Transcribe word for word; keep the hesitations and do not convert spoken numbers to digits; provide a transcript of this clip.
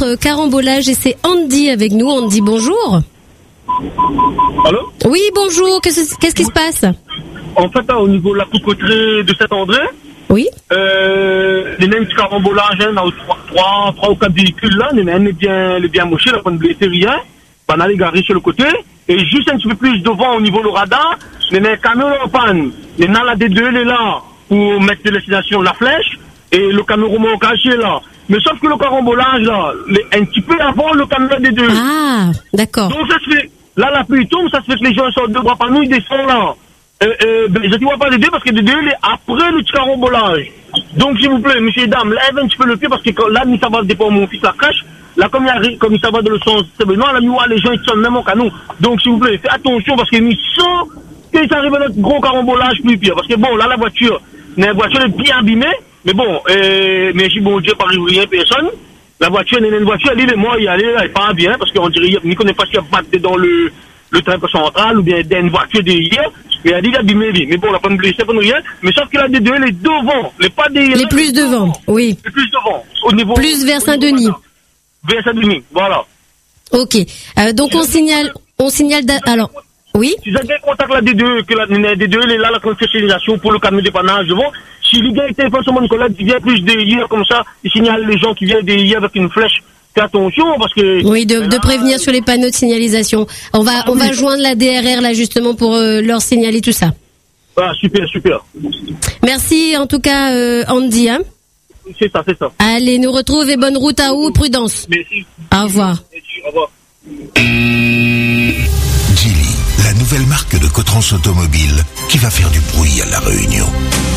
notre carambolage et c'est Andy avec nous. Andy, bonjour. Allô? Oui, bonjour. Qu'est-ce, qu'est-ce qui se passe? En fait, là, au niveau de la cocoterie de Saint-André, oui. Euh, les mêmes carambolage, hein, dans trois, trois, trois ou quatre véhicules là, les mêmes bien, les bien mochés, là, pour ne blesser rien. On a les garés sur le côté. Et juste un petit peu plus devant, au niveau du radar, les mêmes camions en panne. Les n'a la D deux, elle est là, pour mettre la destination de la flèche. Et le camion roman caché là. Mais sauf que le carambolage là, les, un petit peu avant le camion D deux. Ah, d'accord. Donc ça se fait, là la pluie tombe, ça se fait que les gens sortent de bras par nous, ils descendent là. Euh, euh, ben, je ne vois pas D deux parce que D deux il est après le carambolage. Donc s'il vous plaît, messieurs et dames, lève un petit peu le pied parce que quand, là, ça va dépendre mon fils la crèche. Là, comme, il y a, comme ça va dans le sens, c'est bon, là, les gens, ils sont même au canon. Donc, s'il vous plaît, faites attention parce qu'ils sont, qu'ils arrivent à notre gros carambolage plus pire. Parce que bon, là, la voiture, la voiture est bien abîmée. Mais bon, euh, mais si bon Dieu, par rien, personne. La voiture, n'est une voiture, elle est moi, il elle est pas bien parce qu'on dirait, il ne connaît pas ce qu'il y a battu dans le, le train central ou bien dans une voiture derrière. Mais elle dit abîmée, mais bon, la pas de blessé, pas de rien. Mais sauf que la D deux, elle est devant. Les pas derrière. Les plus devant, oui. Les plus devant. Au niveau. Plus vers Saint-Denis. Vers Saint-Denis, voilà. Ok. Euh, donc on signale, on signale, d'a- alors, oui. Si vous avez contact la D deux, que la, la D deux, elle est là, la concessionnisation pour le camion dépannage devant. Si les gars étaient forcément une collègue qui vient plus derrière, comme ça, il signale les gens qui viennent derrière avec une flèche. Fais attention, parce que. Oui, de, là, de prévenir sur les panneaux de signalisation. On va, ah, on oui. va joindre la D R R là, justement, pour euh, leur signaler tout ça. Ah, super, super. Merci, en tout cas, euh, Andy, hein. C'est ça, c'est ça. Allez, nous retrouve et bonne route à vous, prudence. Merci. Au revoir. Merci, au revoir. Geely, la nouvelle marque de Cotrans Automobile qui va faire du bruit à La Réunion.